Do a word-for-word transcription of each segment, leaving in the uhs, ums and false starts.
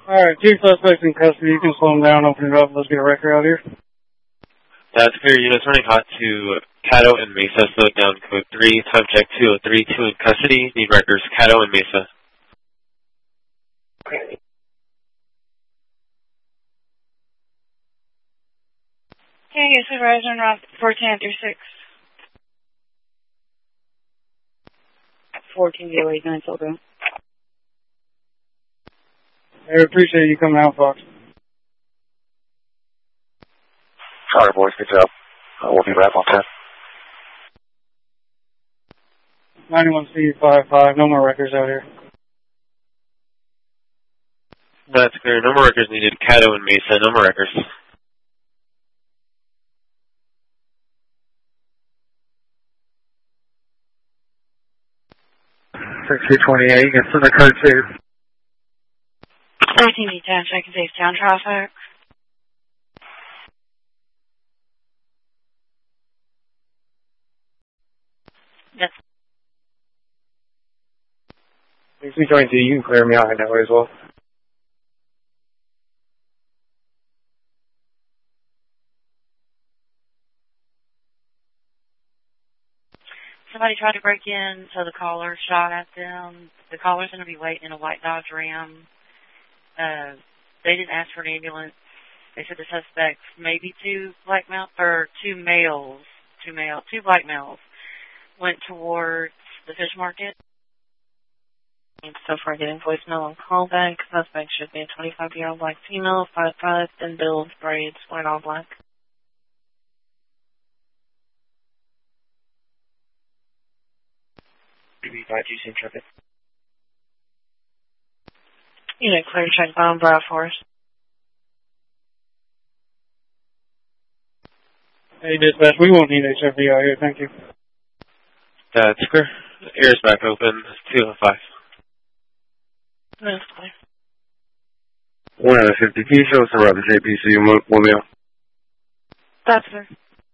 Alright, two suspects in custody. You can slow them down, open it up. Let's get a record out here. That's clear. Units running hot to Caddo and Mesa. Slowed down code three. Time check two oh three. Two in custody. Need records. Caddo and Mesa. Okay. Okay, supervisor on route fourteen through six. fourteen zero eight nine, still going. I appreciate you coming out, Fox. Sorry, boys. Good job. Uh, we'll be wrapped on ten. ninety-one C five five. No more records out here. That's clear. No more records needed. Caddo and Mesa. No more records. sixty twenty-eight, it's in the code two. fourteen detached, I can say town traffic. Yes. sixty twenty-two, you can clear me out that way as well. Somebody tried to break in, so the caller shot at them. The caller's going to be waiting in a white Dodge Ram. Uh, they didn't ask for an ambulance. They said the suspects, maybe two black male or two males, two male, two black males, went towards the fish market. And so far, getting voicemail on callback. Suspect should be a twenty-five-year-old black female, five five, thin build, braids, white all black. B B five, do you see traffic? You know, clear check bomb bra for us. Hey, dispatch, we won't need H F D out here, thank you. That's clear. Air's back open. two oh five. That's clear. one out of fifty, can you show us around the J P C one meal? That's clear.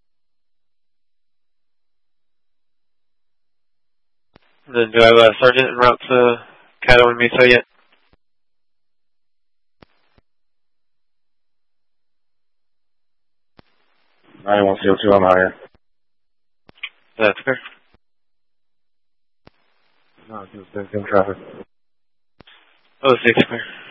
Then do I have a sergeant en route to Caddo and Mesa yet? ninety-one C O two, I'm out here. That's clear. No, it's been traffic. oh six clear.